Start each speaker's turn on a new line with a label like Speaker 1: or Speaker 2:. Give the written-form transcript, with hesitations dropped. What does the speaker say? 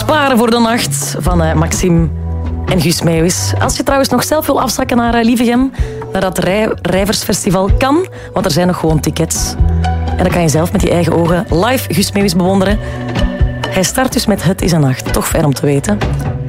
Speaker 1: Paren voor de Nacht van Maxime en Guus Meeuwis. Als je trouwens nog zelf wil afzakken naar Lievegem, naar dat Rijversfestival, kan, want er zijn nog gewoon tickets. En dan kan je zelf met je eigen ogen live Guus Meeuwis bewonderen. Hij start dus met Het is een nacht. Toch fijn om te weten.